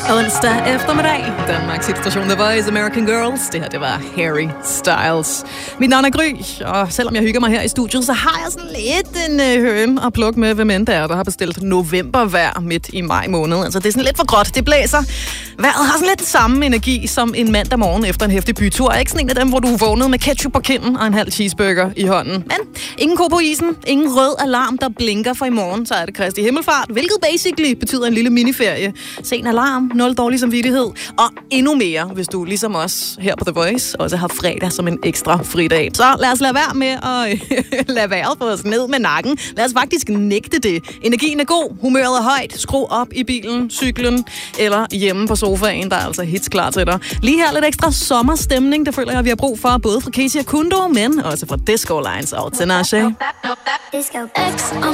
Onsdag eftermiddag. Danmarks station The Voice, American Girls. Det her, det var Harry Styles. Mit navn er Gry, og selvom jeg hygger mig her i studiet, så har jeg sådan lidt en høne at plukke med, hvem end det er, der har bestilt novembervejr midt i maj måned. Altså, det er sådan lidt for gråt. Det blæser. Vejret har sådan lidt samme energi som en mandag morgen efter en heftig bytur. Ikke sådan en af dem, hvor du er vågnet med ketchup på kinden og en halv cheeseburger i hånden. Men ingen ko på isen, ingen rød alarm, der blinker, for i morgen, så er det Kristi Himmelfart, hvilket basically betyder en lille miniferie. Sen alarm, 0 dårlig samvittighed, og endnu mere, hvis du ligesom os her på The Voice også har fredag som en ekstra fridag. Så lad os lade være med at lade vejret få os ned med nakken. Lad os faktisk nægte det. Energien er god, humøret er højt, skru op i bilen, cyklen eller hjemme på sofaen, der er altså hits klar til dig. Lige her lidt ekstra sommerstemning, det føler jeg, vi har brug for, både fra Casey og Kundo, men også fra Disco Lines og Tinashe. Disco X on